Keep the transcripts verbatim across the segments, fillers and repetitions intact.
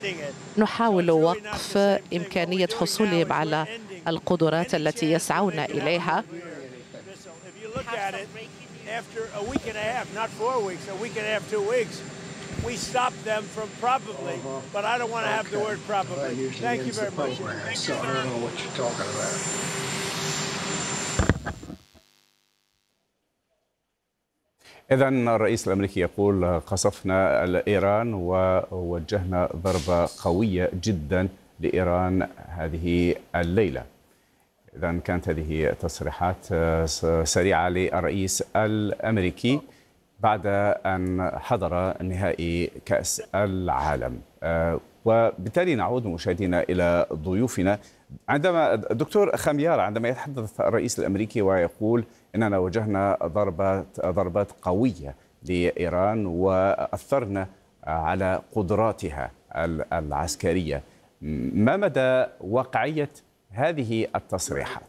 نحاول وقف إمكانية حصولهم على القدرات التي يسعون إليها. We stop them from probably, but I don't want to have the word probably. Thank you very much. So I don't know what you're talking about. إذن الرئيس الأمريكي يقول قصفنا إيران ووجهنا ضربة قوية جدا لإيران هذه الليلة. إذن كانت هذه تصريحات سريعة للرئيس الأمريكي بعد أن حضر نهائي كأس العالم. وبالتالي نعود مشاهدينا إلى ضيوفنا. عندما دكتور خميار، عندما يتحدث الرئيس الأمريكي ويقول إننا وجهنا ضربات ضربات قوية لإيران وأثرنا على قدراتها العسكرية، ما مدى واقعية هذه التصريحات؟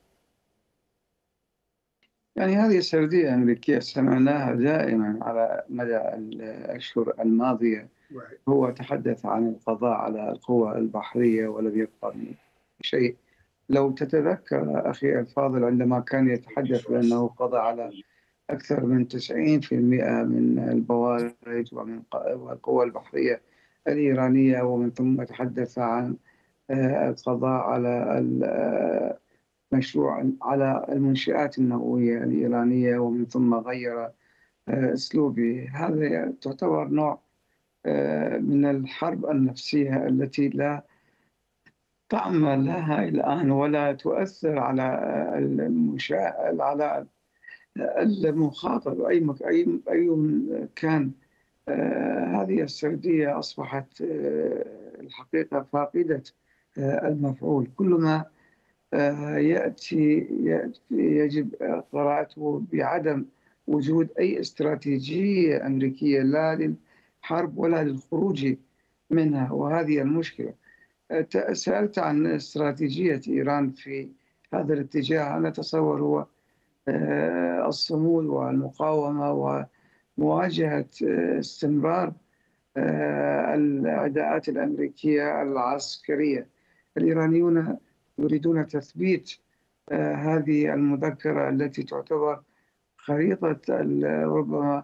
يعني هذه سردية أمريكية سمعناها دائما على مدى الأشهر الماضية. هو تحدث عن القضاء على القوى البحرية ولم يبقى من شيء. لو تتذكر أخي الفاضل عندما كان يتحدث بأنه قضى على أكثر من تسعين بالمئة من البوارج ومن القوى البحرية الإيرانية، ومن ثم تحدث عن القضاء على مشروع على المنشآت النووية الإيرانية، ومن ثم غير أسلوبه. هذا تعتبر نوع من الحرب النفسية التي لا طعم لها الآن ولا تؤثر على المشاة على المخاطب أي مك... أي أي كان. هذه السردية أصبحت الحقيقة فاقدة المفعول. كل ما يأتي, يأتي يجب قراءته بعدم وجود أي استراتيجية أمريكية لا للحرب ولا للخروج منها، وهذه المشكلة. سألت عن استراتيجية إيران في هذا الاتجاه. أنا أتصور هو الصمود والمقاومة ومواجهة استمرار العداءات الأمريكية العسكرية. الإيرانيون يريدون تثبيت هذه المذكرة التي تعتبر خريطة ربما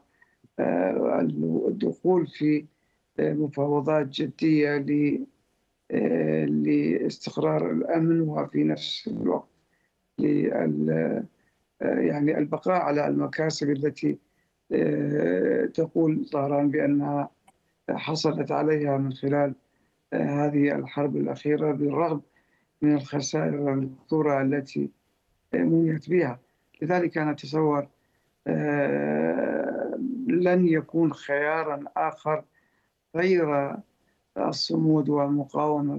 الدخول في مفاوضات جدية لاستقرار الأمن، وفي نفس الوقت يعني البقاء على المكاسب التي تقول طهران بأنها حصلت عليها من خلال هذه الحرب الأخيرة، بالرغم من الخسائر المذكورة التي منيت بها. لذلك أنا أتصور لن يكون خيارا آخر غير الصمود ومقاومة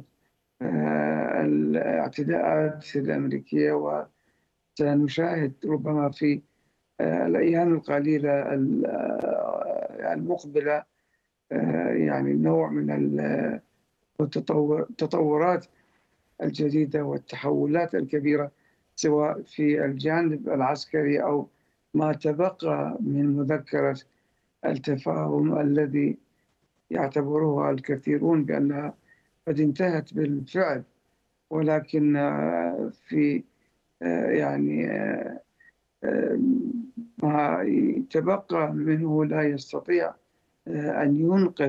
الاعتداءات الأمريكية. وسنشاهد ربما في الأيام القليلة المقبلة يعني نوع من التطورات الجديدة والتحولات الكبيرة، سواء في الجانب العسكري أو ما تبقى من مذكرة التفاهم الذي يعتبرها الكثيرون بأنها قد انتهت بالفعل، ولكن في يعني ما تبقى منه لا يستطيع أن ينقذ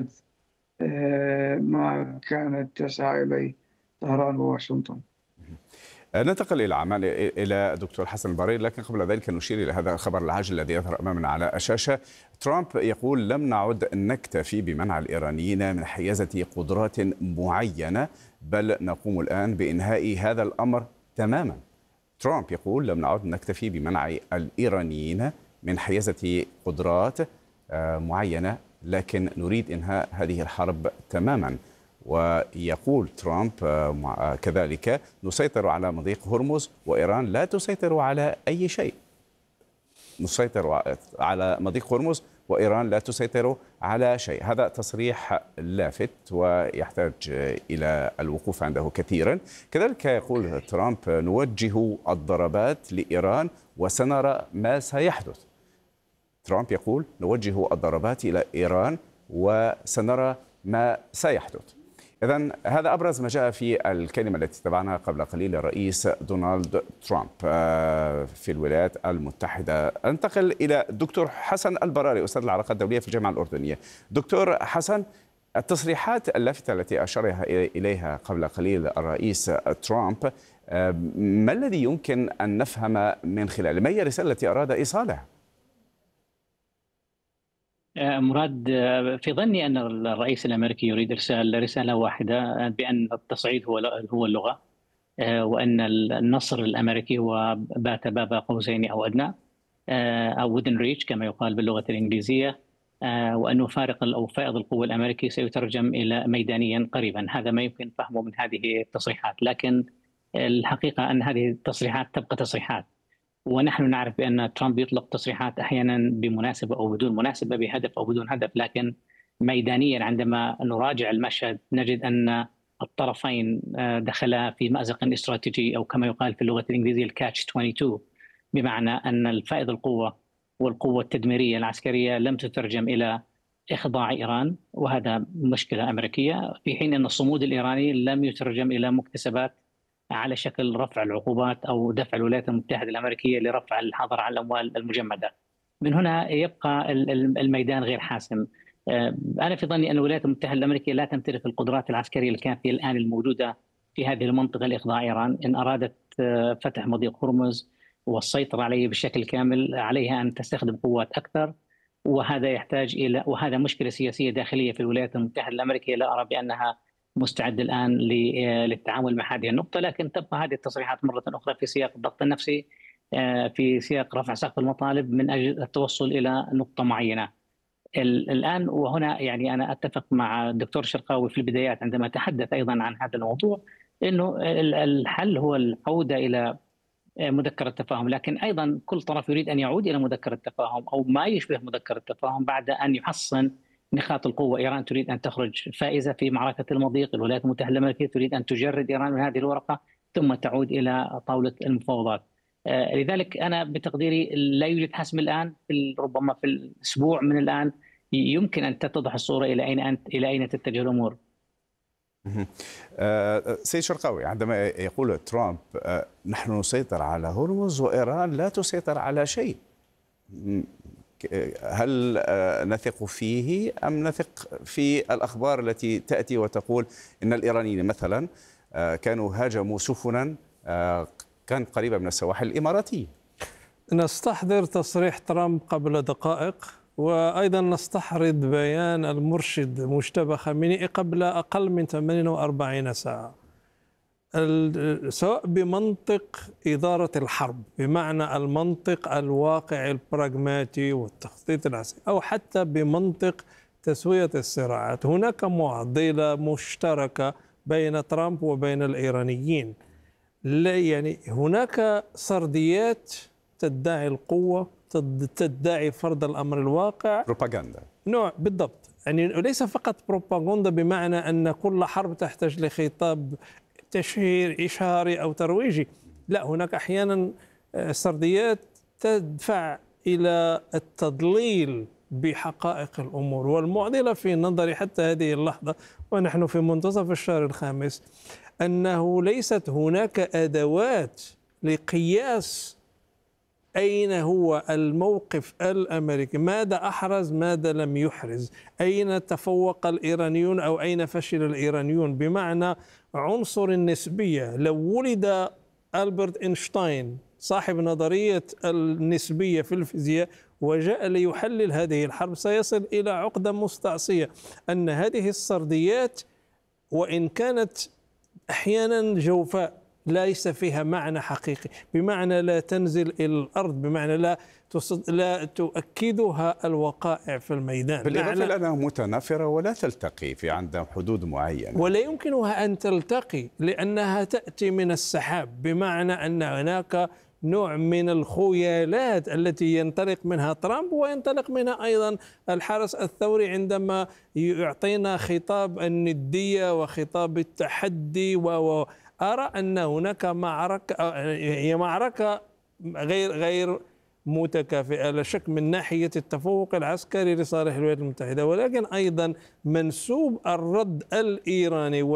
ما كانت تسعى إليه طهران وواشنطن. ننتقل إلى عمان إلى دكتور حسن البرير، لكن قبل ذلك نشير إلى هذا الخبر العاجل الذي يظهر أمامنا على الشاشة. ترامب يقول لم نعد نكتفي بمنع الإيرانيين من حيازة قدرات معينة، بل نقوم الآن بإنهاء هذا الأمر تماما. ترامب يقول لم نعد نكتفي بمنع الإيرانيين من حيازة قدرات معينة، لكن نريد إنهاء هذه الحرب تماما. ويقول ترامب كذلك نسيطر على مضيق هرمز وإيران لا تسيطر على أي شيء. نسيطر على مضيق هرمز وإيران لا تسيطر على شيء. هذا تصريح لافت ويحتاج إلى الوقوف عنده كثيرا. كذلك يقول ترامب نوجه الضربات لإيران وسنرى ما سيحدث. ترامب يقول نوجه الضربات إلى إيران وسنرى ما سيحدث. إذن هذا أبرز ما جاء في الكلمة التي تبعناها قبل قليل الرئيس دونالد ترامب في الولايات المتحدة. أنتقل إلى الدكتور حسن البراري، أستاذ العلاقات الدولية في الجامعة الأردنية. دكتور حسن، التصريحات اللافتة التي أشار إليها قبل قليل الرئيس ترامب، ما الذي يمكن أن نفهم من خلاله؟ ما هي الرسالة التي أراد إيصالها؟ مراد، في ظني أن الرئيس الأمريكي يريد إرسال رسالة واحدة بأن التصعيد هو هو اللغة، وأن النصر الأمريكي هو بات باب قوسين أو أدنى، أو within reach كما يقال باللغة الإنجليزية، وأنه فارق أو فائض القوة الأمريكي سيترجم إلى ميدانيا قريبا. هذا ما يمكن فهمه من هذه التصريحات، لكن الحقيقة أن هذه التصريحات تبقى تصريحات، ونحن نعرف بأن ترامب يطلق تصريحات أحيانا بمناسبة أو بدون مناسبة، بهدف أو بدون هدف، لكن ميدانيا عندما نراجع المشهد نجد أن الطرفين دخلا في مأزق استراتيجي، أو كما يقال في اللغة الإنجليزية الكاتش اثنين وعشرين، بمعنى أن الفائض القوة والقوة التدميرية العسكرية لم تترجم إلى إخضاع إيران، وهذا مشكلة أمريكية، في حين أن الصمود الإيراني لم يترجم إلى مكتسبات على شكل رفع العقوبات أو دفع الولايات المتحدة الأمريكية لرفع الحظر على الأموال المجمدة. من هنا يبقى الميدان غير حاسم. أنا في ظني أن الولايات المتحدة الأمريكية لا تمتلك القدرات العسكرية الكافية الآن الموجودة في هذه المنطقة لإخضاع إيران. إن أرادت فتح مضيق هرمز والسيطرة عليه بشكل كامل، عليها أن تستخدم قوات أكثر، وهذا يحتاج إلى وهذا مشكلة سياسية داخلية في الولايات المتحدة الأمريكية. لا أرى بأنها مستعد الآن للتعامل مع هذه النقطة، لكن تبقى هذه التصريحات مرة أخرى في سياق الضغط النفسي، في سياق رفع سقف المطالب من أجل التوصل إلى نقطة معينة. الآن وهنا يعني أنا أتفق مع الدكتور شرقاوي في البدايات عندما تحدث أيضا عن هذا الموضوع، أنه الحل هو العودة إلى مذكرة تفاهم، لكن أيضا كل طرف يريد أن يعود إلى مذكرة تفاهم أو ما يشبه مذكرة تفاهم بعد أن يحصن نقاط القوة. إيران تريد أن تخرج فائزة في معركة المضيق، الولايات المتحدة الأمريكية تريد أن تجرد إيران من هذه الورقة ثم تعود إلى طاولة المفاوضات. لذلك أنا بتقديري لا يوجد حسم الآن، ربما في الأسبوع من الآن يمكن أن تتضح الصورة إلى أين أنت إلى أين تتجه الأمور. سيد شرقاوي، عندما يقول ترامب نحن نسيطر على هرمز وإيران لا تسيطر على شيء، هل نثق فيه أم نثق في الأخبار التي تأتي وتقول إن الإيرانيين مثلا كانوا هاجموا سفنا كان قريبة من السواحل الإماراتية؟ نستحضر تصريح ترامب قبل دقائق، وأيضا نستحرض بيان المرشد مجتبى خامنئي قبل أقل من ثمانية وأربعين ساعة، سواء بمنطق إدارة الحرب بمعنى المنطق الواقعي البراغماتي والتخطيط العسكري، أو حتى بمنطق تسوية الصراعات. هناك معضلة مشتركة بين ترامب وبين الإيرانيين، لا يعني هناك سرديات تدعي القوة، تدعي فرض الأمر الواقع، بروباغندا نوع بالضبط، يعني ليس فقط بروباغندا بمعنى أن كل حرب تحتاج لخطاب تشهير إشهاري أو ترويجي، لا، هناك أحيانا سرديات تدفع إلى التضليل بحقائق الأمور. والمعضلة في نظري حتى هذه اللحظة ونحن في منتصف الشهر الخامس أنه ليست هناك أدوات لقياس أين هو الموقف الأمريكي، ماذا أحرز ماذا لم يحرز، أين تفوق الإيرانيون أو أين فشل الإيرانيون، بمعنى عنصر النسبية. لو ولد ألبرت إينشتاين صاحب نظرية النسبية في الفيزياء وجاء ليحلل هذه الحرب سيصل إلى عقدة مستعصية، أن هذه السرديات وإن كانت أحيانا جوفاء ليس فيها معنى حقيقي، بمعنى لا تنزل إلى الأرض، بمعنى لا لا تؤكدها الوقائع في الميدان، بالإضافة إلى أنها متنافرة ولا تلتقي في عند حدود معينة، ولا يمكنها أن تلتقي لأنها تأتي من السحاب، بمعنى أن هناك نوع من الخيالات التي ينطلق منها ترامب وينطلق منها أيضا الحرس الثوري عندما يعطينا خطاب الندية وخطاب التحدي. وأرى أن هناك معركة، هي معركة غير غير متكافئة لا شك من ناحية التفوق العسكري لصالح الولايات المتحدة، ولكن أيضا منسوب الرد الإيراني